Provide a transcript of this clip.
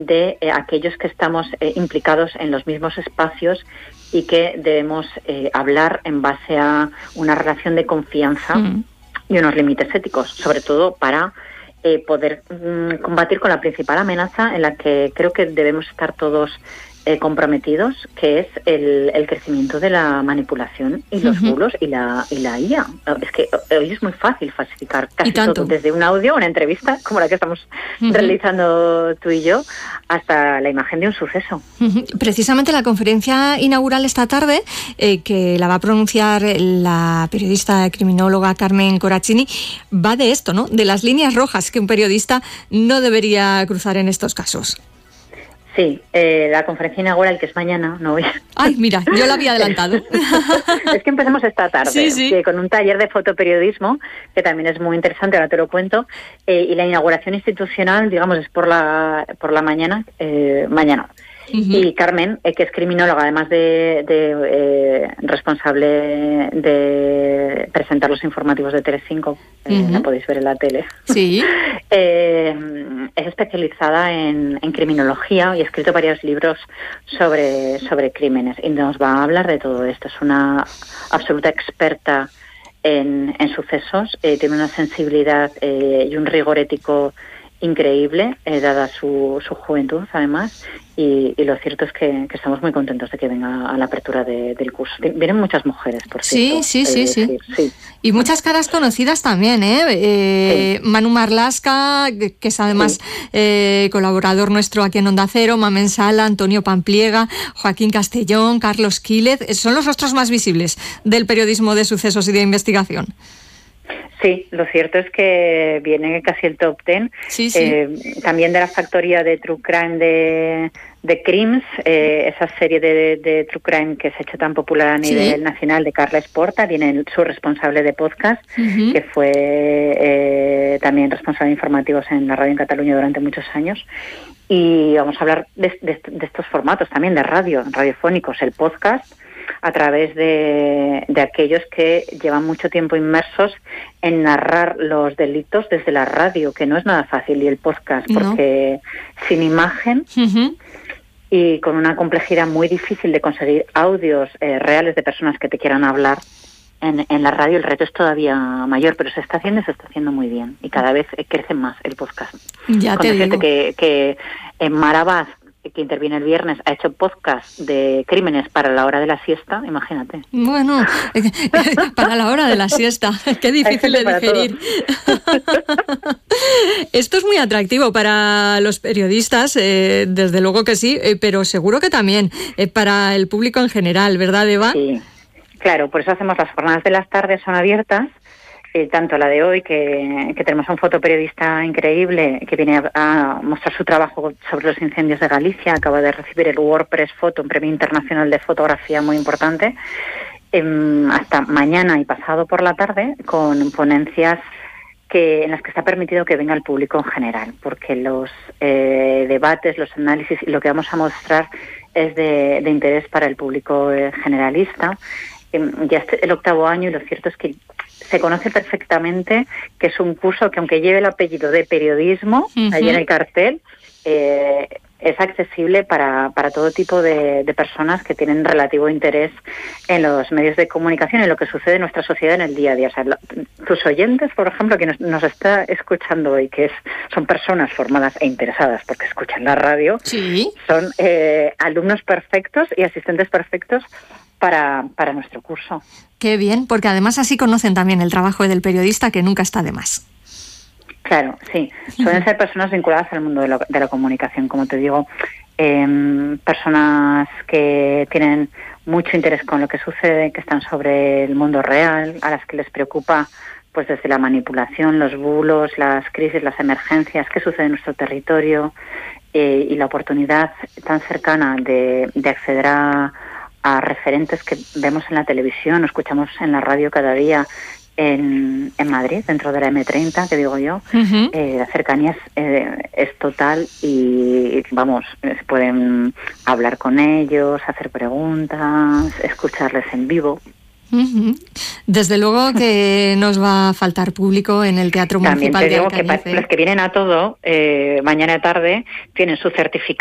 de aquellos que estamos implicados en los mismos espacios y que debemos hablar en base a una relación de confianza y unos límites éticos, sobre todo para poder combatir con la principal amenaza en la que creo que debemos estar todos comprometidos, que es el crecimiento de la manipulación y los bulos y la IA. Es que hoy es muy fácil falsificar casi todo, desde un audio, una entrevista como la que estamos realizando tú y yo, hasta la imagen de un suceso. Precisamente la conferencia inaugural esta tarde, que la va a pronunciar la periodista criminóloga Carmen Corazzini, va de esto, ¿no? De las líneas rojas que un periodista no debería cruzar en estos casos. Sí, la conferencia inaugural, que es mañana, no voy a... Ay, mira, yo la había adelantado. Es que empezamos esta tarde, sí. Con un taller de fotoperiodismo, que también es muy interesante, ahora te lo cuento, y la inauguración institucional, digamos, es por la mañana, mañana. Y Carmen, que es criminóloga, además de responsable de presentar los informativos de Telecinco, la podéis ver en la tele. Sí. Es especializada en criminología y ha escrito varios libros sobre crímenes y nos va a hablar de todo esto. Es una absoluta experta en sucesos, tiene una sensibilidad y un rigor ético increíble, dada su juventud, además, y lo cierto es que estamos muy contentos de que venga a la apertura del curso. Vienen muchas mujeres, por cierto. Sí. Y muchas caras conocidas también, Sí. Manu Marlasca, que es además colaborador nuestro aquí en Onda Cero, Mamen Sala, Antonio Pampliega, Joaquín Castellón, Carlos Quílez, son los rostros más visibles del periodismo de sucesos y de investigación. Sí, lo cierto es que viene casi el top 10. Sí. También de la factoría de True Crime de Crims, esa serie de True Crime que se ha hecho tan popular a nivel nacional, de Carla Esporta, viene su responsable de podcast, que fue también responsable de informativos en la radio en Cataluña durante muchos años. Y vamos a hablar de estos formatos también de radiofónicos, el podcast, a través de aquellos que llevan mucho tiempo inmersos en narrar los delitos desde la radio, que no es nada fácil, y el podcast, porque sin imagen y con una complejidad muy difícil de conseguir audios reales de personas que te quieran hablar en la radio, el reto es todavía mayor, pero se está haciendo muy bien y cada vez crece más el podcast. Ya te digo. Que en Marabás, que interviene el viernes, ha hecho podcast de crímenes para la hora de la siesta, imagínate. Bueno, para la hora de la siesta, qué difícil de digerir. Esto es muy atractivo para los periodistas, desde luego que sí, pero seguro que también para el público en general, ¿verdad, Eva? Sí, claro, por eso hacemos las jornadas de las tardes, son abiertas. Tanto la de hoy, que tenemos a un fotoperiodista increíble que viene a mostrar su trabajo sobre los incendios de Galicia, acaba de recibir el WordPress Photo, un premio internacional de fotografía muy importante, hasta mañana y pasado por la tarde, con ponencias en las que está permitido que venga el público en general, porque los debates, los análisis y lo que vamos a mostrar es de interés para el público generalista. Ya es el 8º año y lo cierto es que se conoce perfectamente que es un curso que, aunque lleve el apellido de periodismo ahí en el cartel, es accesible para todo tipo de personas que tienen relativo interés en los medios de comunicación, en lo que sucede en nuestra sociedad en el día a día. O sea, tus oyentes, por ejemplo, que nos está escuchando hoy, son personas formadas e interesadas porque escuchan la radio, son alumnos perfectos y asistentes perfectos para nuestro curso. Qué bien, porque además así conocen también el trabajo del periodista, que nunca está de más. Claro, sí. Suelen ser personas vinculadas al mundo de la comunicación, como te digo, personas que tienen mucho interés con lo que sucede, que están sobre el mundo real, a las que les preocupa pues desde la manipulación, los bulos, las crisis, las emergencias, qué sucede en nuestro territorio, y la oportunidad tan cercana de acceder a referentes que vemos en la televisión, o escuchamos en la radio cada día en Madrid, dentro de la M30, que digo yo. La cercanía es total y vamos, se pueden hablar con ellos, hacer preguntas, escucharles en vivo. Desde luego que nos va a faltar público en el Teatro Municipal de Alcañiz. También te digo que los que vienen a todo, mañana tarde, tienen su certificado